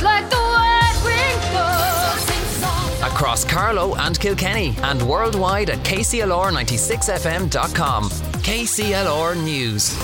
just like the White Wing does. Across Carlow and Kilkenny and worldwide at kclr96fm.com. KCLR News.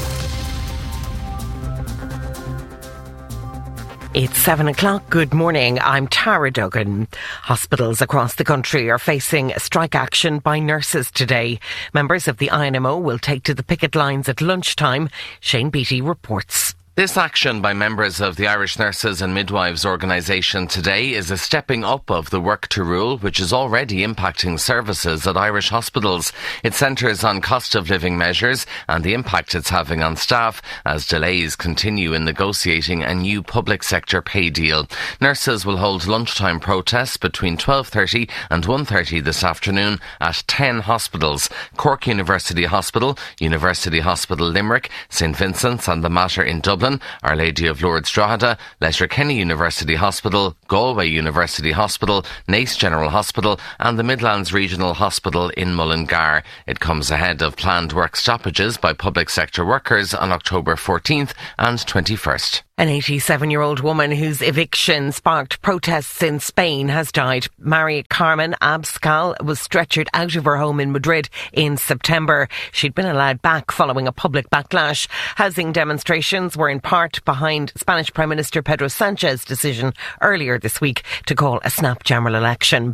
It's 7 o'clock. Good morning. I'm Tara Duggan. Hospitals across the country are facing strike action by nurses today. Members of the INMO will take to the picket lines at lunchtime. Shane Beattie reports. This action by members of the Irish Nurses and Midwives organisation today is a stepping up of the work to rule, which is already impacting services at Irish hospitals. It centres on cost of living measures and the impact it's having on staff as delays continue in negotiating a new public sector pay deal. Nurses will hold lunchtime protests between 12:30 and 1:30 this afternoon at 10 hospitals: Cork University Hospital, University Hospital Limerick, St Vincent's and the Mater in Dublin, Our Lady of Lourdes Drogheda, Letterkenny University Hospital, Galway University Hospital, Naas General Hospital and the Midlands Regional Hospital in Mullingar. It comes ahead of planned work stoppages by public sector workers on October 14th and 21st. An 87-year-old woman whose eviction sparked protests in Spain has died. Maria Carmen Abascal was stretchered out of her home in Madrid in September. She'd been allowed back following a public backlash. Housing demonstrations were in part behind Spanish Prime Minister Pedro Sanchez's decision earlier this week to call a snap general election.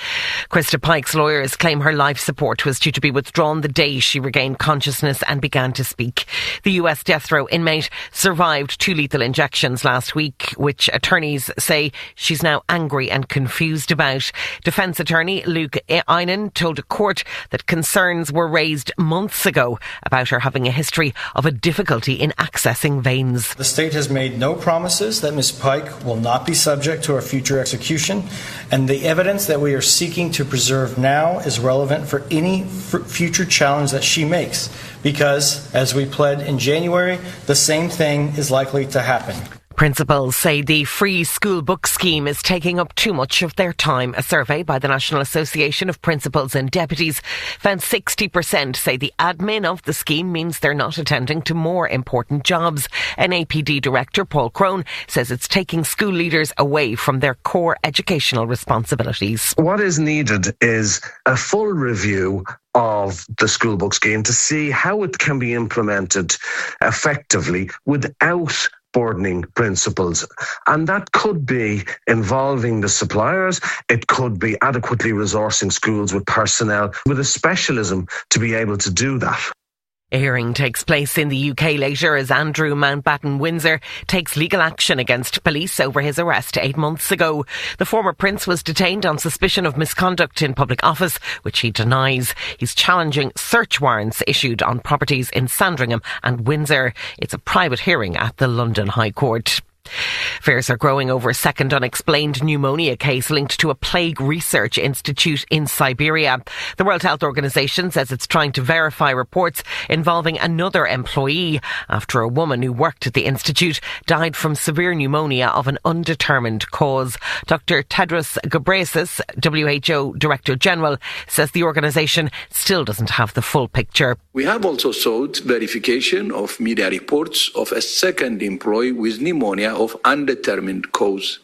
Krista Pike's lawyers claim her life support was due to be withdrawn the day she regained consciousness and began to speak. The US death row inmate survived 2 lethal injections last week, which attorneys say she's now angry and confused about. Defence attorney Luke Einan told a court that concerns were raised months ago about her having a history of a difficulty in accessing veins. The state has made no promises that Ms. Pike will not be subject to a future execution, and the evidence that we are seeking to preserve now is relevant for any future challenge that she makes, because, as we pled in January, the same thing is likely to happen. Principals say the free school book scheme is taking up too much of their time. A survey by the National Association of Principals and Deputies found 60% say the admin of the scheme means they're not attending to more important jobs. NAPD Director Paul Crone says it's taking school leaders away from their core educational responsibilities. What is needed is a full review of the school book scheme to see how it can be implemented effectively without burdening principals. And that could be involving the suppliers. It could be adequately resourcing schools with personnel with a specialism to be able to do that. A hearing takes place in the UK later as Andrew Mountbatten Windsor takes legal action against police over his arrest 8 months ago. The former prince was detained on suspicion of misconduct in public office, which he denies. He's challenging search warrants issued on properties in Sandringham and Windsor. It's a private hearing at the London High Court. Fears are growing over a second unexplained pneumonia case linked to a plague research institute in Siberia. The World Health Organization says it's trying to verify reports involving another employee after a woman who worked at the institute died from severe pneumonia of an undetermined cause. Dr. Tedros Ghebreyesus, WHO Director General, says the organisation still doesn't have the full picture. We have also sought verification of media reports of a second employee with pneumonia of undetermined cause.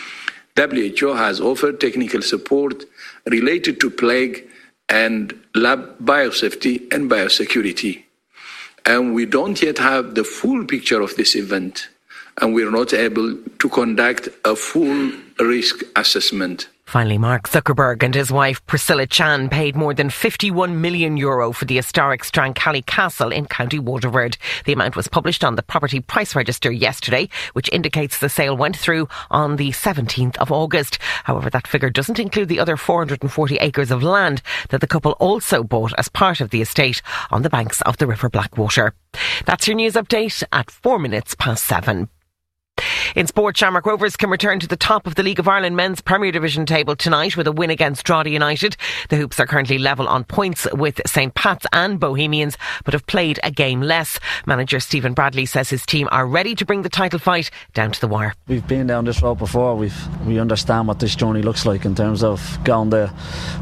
WHO has offered technical support related to plague and lab biosafety and biosecurity. And we don't yet have the full picture of this event, and we're not able to conduct a full risk assessment. Finally, Mark Zuckerberg and his wife Priscilla Chan paid more than €51 million for the historic Strancally Castle in County Waterford. The amount was published on the property price register yesterday, which indicates the sale went through on the 17th of August. However, that figure doesn't include the other 440 acres of land that the couple also bought as part of the estate on the banks of the River Blackwater. That's your news update at 7:04. In sport, Shamrock Rovers can return to the top of the League of Ireland men's Premier Division table tonight with a win against Drogheda United. The Hoops are currently level on points with St Pat's and Bohemians, but have played a game less. Manager Stephen Bradley says his team are ready to bring the title fight down to the wire. We've been down this road before. We understand what this journey looks like in terms of going the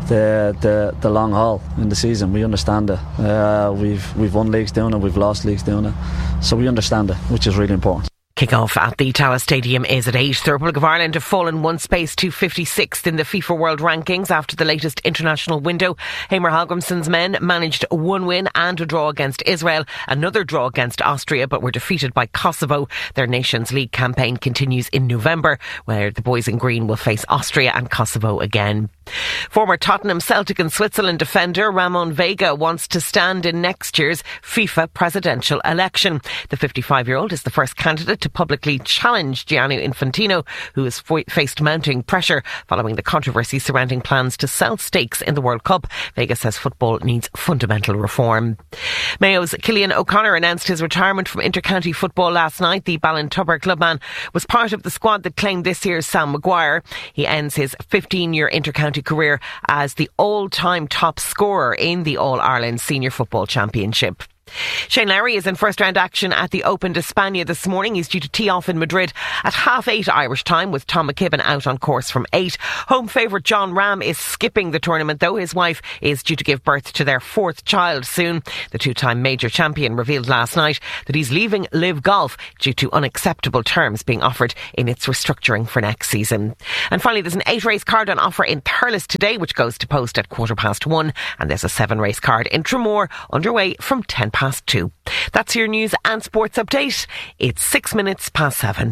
long haul in the season. We understand it. We've won leagues down it, we've lost leagues down it, so we understand it, which is really important. Kick-off at the Tallaght Stadium is at 8. The Republic of Ireland have fallen one space to 56th in the FIFA World Rankings after the latest international window. Heimir Hallgrímsson's men managed one win and a draw against Israel, another draw against Austria, but were defeated by Kosovo. Their Nations League campaign continues in November, where the boys in green will face Austria and Kosovo again. Former Tottenham, Celtic and Switzerland defender Ramon Vega wants to stand in next year's FIFA presidential election. The 55-year-old is the first candidate to publicly challenge Gianni Infantino, who has faced mounting pressure following the controversy surrounding plans to sell stakes in the World Cup. Vega says football needs fundamental reform. Mayo's Cillian O'Connor announced his retirement from inter-county football last night. The Ballintubber clubman was part of the squad that claimed this year's Sam Maguire. He ends his 15-year inter-county career as the all-time top scorer in the All-Ireland Senior Football Championship. Shane Lowry is in first round action at the Open d'Espagne this morning. He's due to tee off in Madrid at 8:30 Irish time, with Tom McKibben out on course from 8. Home favourite John Ram is skipping the tournament, though. His wife is due to give birth to their 4th child soon. The two-time major champion revealed last night that he's leaving Live Golf due to unacceptable terms being offered in its restructuring for next season. And finally, there's an 8-race card on offer in Thurles today, which goes to post at 1:15, and there's a 7-race card in Tramore underway from 2:10. That's your news and sports update. It's 7:06.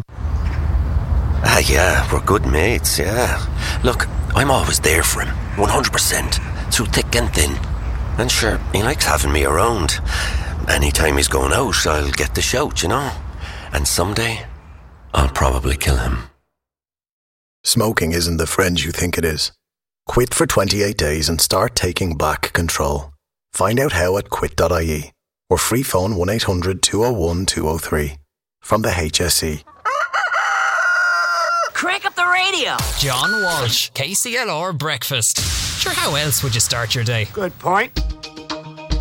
Yeah, we're good mates, yeah. Look, I'm always there for him, 100%, through thick and thin. And sure, he likes having me around. Anytime he's going out, I'll get the shout, you know. And someday, I'll probably kill him. Smoking isn't the friend you think it is. Quit for 28 days and start taking back control. Find out how at quit.ie. Or free phone 1800 201 203 from the HSE. Crank up the radio. John Walsh, KCLR Breakfast. Sure, how else would you start your day? Good point.